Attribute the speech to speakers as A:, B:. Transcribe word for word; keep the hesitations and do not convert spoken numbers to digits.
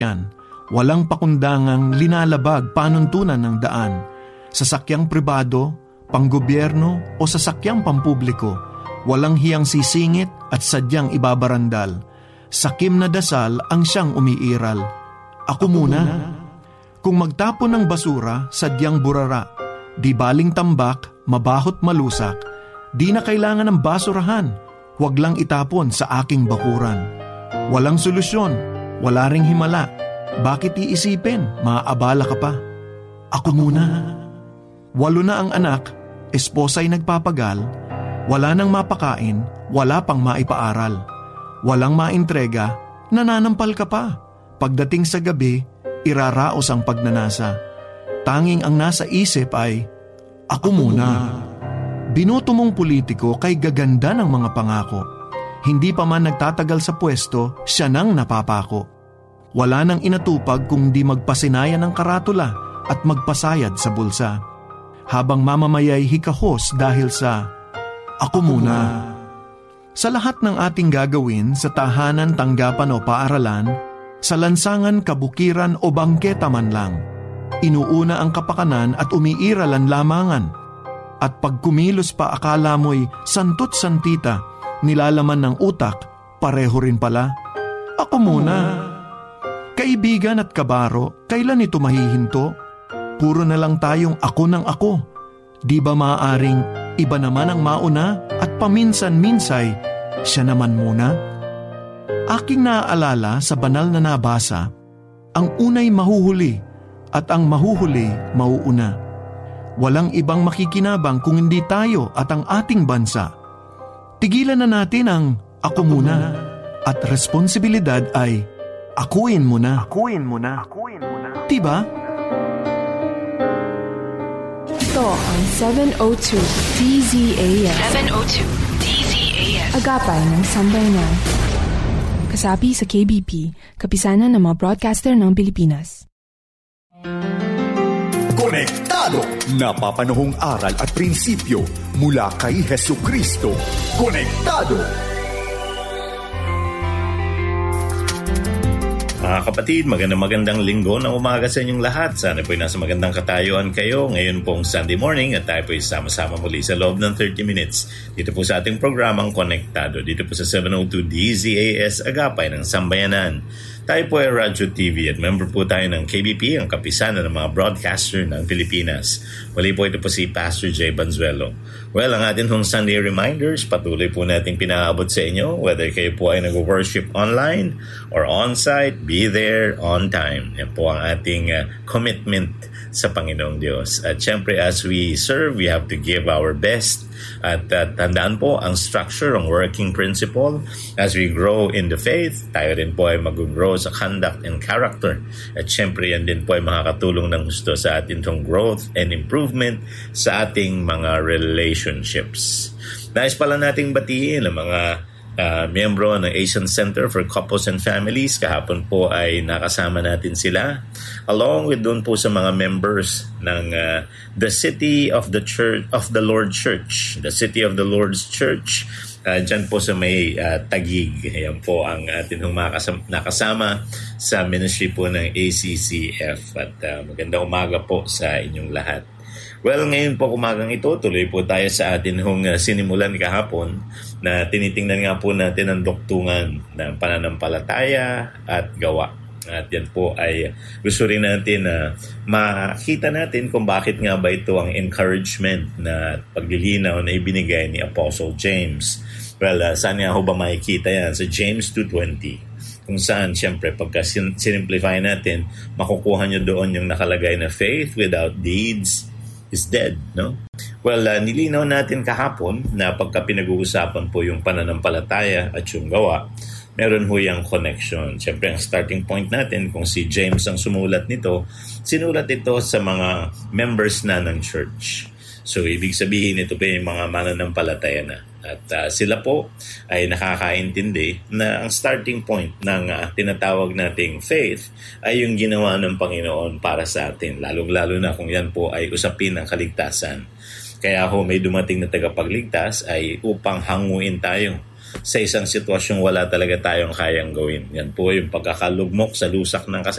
A: yan. Walang pakundangang linalabag panuntunan ng daan. Sasakyang pribado, panggobyerno o sasakyang pampubliko, walang hiyang sisingit at sadyang ibabarandal. Sakim na dasal ang siyang umiiral. Ako muna. Kung magtapon ng basura, sadyang burara. Di baling tambak, mabahot malusak. Di na kailangan ng basurahan. Huwag lang itapon sa aking bakuran. Walang solusyon, wala ring himala. Bakit iisipin, maaabala ka pa? Ako muna. Walo na ang anak, esposa'y nagpapagal. Wala nang mapakain, wala pang maipaaral. Walang maintrega, nananampal ka pa. Pagdating sa gabi, iraraos ang pagnanasa. Tanging ang nasa isip ay, ako muna. Binoto mong politiko kay gaganda ng mga pangako. Hindi pa man nagtatagal sa pwesto, siya nang napapako. Wala nang inatupag kung di magpasinaya ng karatula at magpasayad sa bulsa. Habang mamamayay hikahos dahil sa, ako muna. Sa lahat ng ating gagawin sa tahanan, tanggapan o paaralan, sa lansangan, kabukiran o bangketa man lang, inuuna ang kapakanan at umiiral ang lamangan. At pag kumilos pa akala mo'y santot santita, nilalaman ng utak, pareho rin pala. Ako muna. Kaibigan at kabaro, kailan ito mahihinto? Puro na lang tayong ako ng ako. Di ba maaaring iba naman ang mauna at paminsan-minsay siya naman muna? Aking naaalala sa banal na nabasa, ang unay mahuhuli at ang mahuhuli mauuna. Walang ibang makikinabang kung hindi tayo at ang ating bansa. Tigilan na natin ang ako muna at responsibilidad ay akuin mo na. Akuin mo na. Akuin mo na. Diba?
B: Ito ang seven oh two D Z A S.
C: seven oh two D Z A S.
B: Agapay ng Sambayanan. Kasapi sa K B P, kapisanan ng mga broadcaster ng Pilipinas.
D: Konektado! Napapanahong aral at prinsipyo mula kay Hesukristo. Konektado!
E: Mga kapatid, magandang magandang linggo ng umaga sa inyong lahat. Sana po'y nasa magandang katayuan kayo. Ngayon pong Sunday morning at tayo po'y sama-sama muli sa loob ng thirty minutes. Dito po sa ating programang Konektado. Dito po sa seven oh two D Z A S Agapay ng Sambayanan. Tayo po ay Radyo T V at member po tayo ng K B P, ang kapisanan ng mga broadcaster ng Pilipinas. Muli po ito po si Pastor Jay Banzuelo. Well, ang atin hong Sunday reminders, patuloy po natin pinaabot sa inyo. Whether kayo po ay nag-worship online or on-site, be there on time. Yan po ang ating uh, commitment sa Panginoong Diyos. At syempre, as we serve, we have to give our best. At uh, tandaan po ang structure, ang working principle. As we grow in the faith, tayo rin po ay mag-grow sa conduct and character. At syempre, yan din po ay makakatulong ng gusto sa ating tong growth and improvement sa ating mga relationships. Nais pala nating batiin ang mga Uh, miyembro ng Asian Center for Couples and Families. Kahapon po ay nakasama natin sila along with doon po sa mga members ng uh, the City of the Church of the Lord Church, the City of the Lord's Church. Uh, dyan po sa may uh, Taguig. Ayan po ang atin hong makasama, nakasama sa ministry po ng A C C F. At uh, magandang umaga po sa inyong lahat. Well, ngayon po umagang ito, tuloy po tayo sa atin hong uh, sinimulan kahapon na tinitingnan nga po natin ang doktungan ng pananampalataya at gawa. At yan po ay gusto rin natin na uh, makita natin kung bakit nga ba ito ang encouragement na paglilinaw na ibinigay ni Apostle James. Well, uh, saan nga ho ba makikita yan? Sa James two twenty. Kung saan, siyempre, pagka simplify natin, makukuha nyo doon yung nakalagay na faith without deeds is dead, no? Well, uh, nilinaw natin kahapon na pagka pinag-uusapan po yung pananampalataya at yung gawa, meron ho yung connection. Siyempre, ang starting point natin, kung si James ang sumulat nito, sinulat ito sa mga members na ng church. So, ibig sabihin, ito pa yung mga mananampalataya na. At uh, sila po ay nakakaintindi na ang starting point ng uh, tinatawag nating faith ay yung ginawa ng Panginoon para sa atin. Lalong-lalo na kung yan po ay usapin ng kaligtasan. Kaya ho may dumating na tagapagligtas ay upang hanguin tayo sa isang sitwasyong wala talaga tayong kayang gawin. Yan po yung pagkakalugmok sa lusak ng kasalanan.